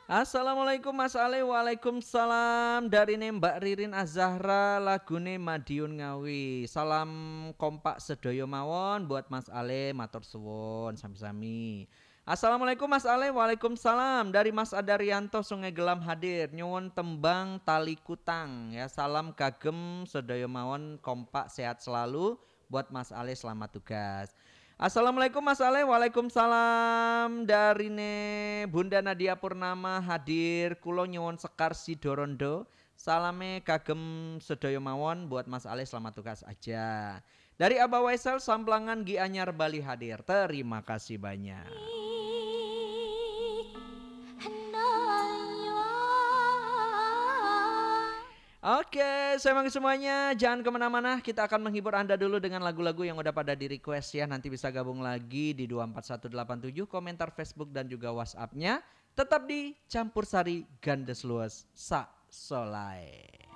Assalamualaikum Mas Ale, waalaikumsalam. Dari Mbak Ririn Azahra, lagune Madiun Ngawi. Salam kompak sedoyo mawon buat Mas Ale, matur suwun sami-sami. Assalamualaikum Mas Ale, waalaikumsalam. Dari Mas Adaryanto Sungai Gelam hadir. Nyuwun tembang tali kutang ya. Salam kagem sedoyo mawon kompak sehat selalu buat Mas Ale, selamat tugas. Assalamualaikum Mas Ale, waalaikumsalam. Dari Bunda Nadia Purnama hadir. Kulo nyuwun sekar Sidorondo. Salame kagem sedaya mawon buat Mas Ale, selamat tugas aja. Dari Abah Waisel Samplangan Gianyar Bali hadir. Terima kasih banyak. Oke, memang semuanya jangan kemana-mana. Kita akan menghibur Anda dulu dengan lagu-lagu yang udah pada di request ya. Nanti bisa gabung lagi di 24187 komentar Facebook dan juga WhatsApp-nya. Tetap di Campur Sari Gandes Luas Sak Solai.